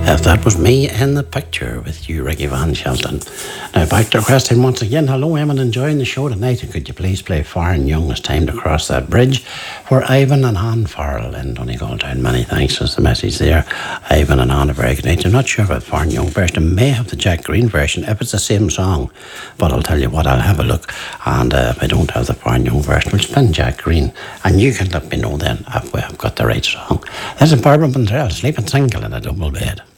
That was me in the picture with you, Ricky Van Shelton. Now, back to the question once again. Hello, Eamon, enjoying the show tonight. And could you please play Farren Young, It's Time to Cross That Bridge for Ivan and Anne Farrell in Donegal Town. Many thanks was the message there. Ivan and Anne, a very good night. I'm not sure about Farren Young version. I may have the Jack Green version if it's the same song. But I'll tell you what, I'll have a look. And if I don't have the Farren Young version, we'll spin Jack Green. And you can let me know then if I've got the right song. There's a Barbara Montrell, sleeping single in a double bed.